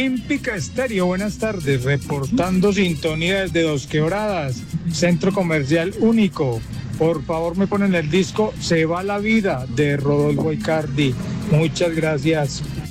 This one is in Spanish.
Olímpica Estéreo, buenas tardes, reportando sintonía desde Dos Quebradas, Centro Comercial Único. Por favor, me ponen el disco Se va la vida de Rodolfo Icardi. Muchas gracias.